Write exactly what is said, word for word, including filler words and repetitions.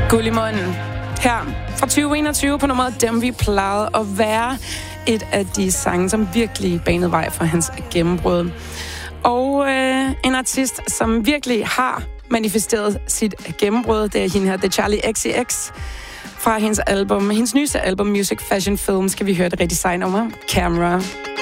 Guld i munden. Her fra tyve enogtyve på nummeret Dem Vi Plejede at være et af de sange, som virkelig banede vej for hans gennembrud. Og øh, en artist, som virkelig har manifesteret sit gennembrud, det er hende her, det er Charli X C X. Fra hendes album, hendes nyeste album Music Fashion Film, skal vi høre det rigtig sejt nummer, Camera.